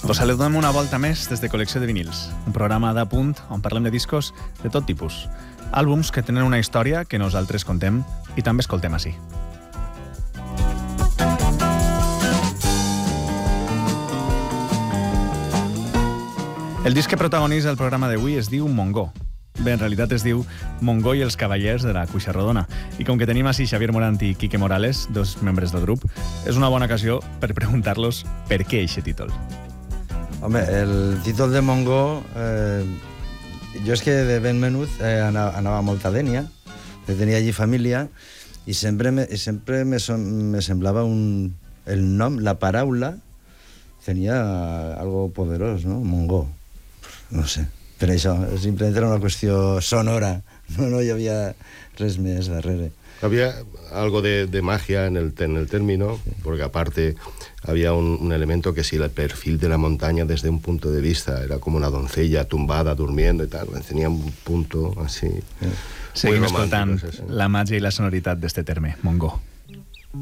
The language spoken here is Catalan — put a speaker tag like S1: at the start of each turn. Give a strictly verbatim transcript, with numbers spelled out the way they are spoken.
S1: Us saludem una volta més des de Col·lecció de Vinils, un programa d'Apunt on parlem de discos de tot tipus. Àlbums que tenen una història que nosaltres contem i també escoltem ací. El disc que protagonitza el programa d'avui es diu Mongó. Bé, en realitat es diu Mongó i els cavallers de la Cuixa Rodona. I com que tenim així Xavier Morant i Quique Morales, dos membres del grup, és una bona ocasió per preguntar-los per què aquest títol.
S2: Home, el títol de Mongó... Eh, jo és que de ben menut eh, anava, anava molt a Dénia, tenia allí família, i sempre me, sempre me, son, me semblava un... el nom, la paraula, tenia algo poderós, no? Mongó. No sé, per això, simplement era una qüestió sonora, no, no hi havia res més darrere.
S3: Había algo de, de magia en el, en el término, sí. Porque aparte había un, un elemento que si el perfil de la montaña desde un punto de vista era como una doncella tumbada, durmiendo y tal, tenía un punto así... Sí.
S1: Seguim escoltant la màgia i la sonoritat d'este terme, Mongó.